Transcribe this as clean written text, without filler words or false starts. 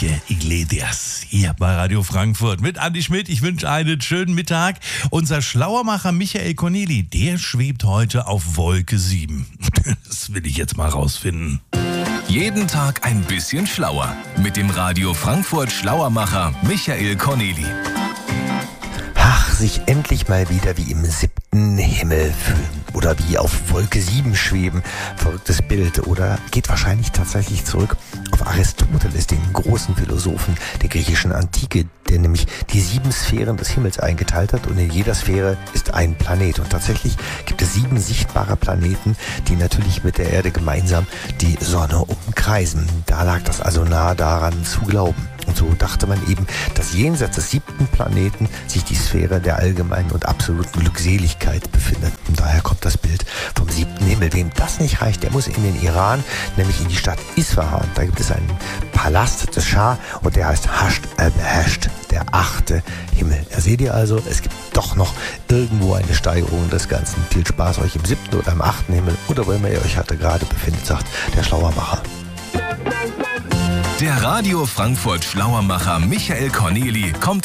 Enrique Iglesias hier bei Radio Frankfurt mit Andi Schmidt. Ich wünsche einen schönen Mittag. Unser Schlauermacher Michael Corneli, der schwebt heute auf Wolke 7. Das will ich jetzt mal rausfinden. Jeden Tag ein bisschen schlauer mit dem Radio Frankfurt Schlauermacher Michael Corneli. Ach, sich endlich mal wieder wie im 7. Himmel fühlen oder wie auf Wolke 7 schweben. Verrücktes Bild. Oder geht wahrscheinlich tatsächlich zurück auf Aristoteles, den großen Philosophen der griechischen Antike, der nämlich die 7 Sphären des Himmels eingeteilt hat und in jeder Sphäre ist ein Planet. Und tatsächlich gibt es 7 sichtbare Planeten, die natürlich mit der Erde gemeinsam die Sonne umkreisen. Da lag das also nahe daran zu glauben. Und so dachte man eben, dass jenseits des 7. Planeten sich die Sphäre der allgemeinen und absoluten Glückseligkeit befindet. Und daher kommt das Bild vom 7. Himmel. Wem das nicht reicht, der muss in den Iran, nämlich in die Stadt Isfahan. Da gibt es einen Palast des Schah und der heißt Hasht al-Behesht, der 8. Himmel. Da seht ihr also, es gibt doch noch irgendwo eine Steigerung des Ganzen. Viel Spaß euch im 7. oder im 8. Himmel oder wo immer ihr euch heute gerade befindet, sagt der Schlauermacher. Der Radio Frankfurt Schlauermacher Michael Corneli kommt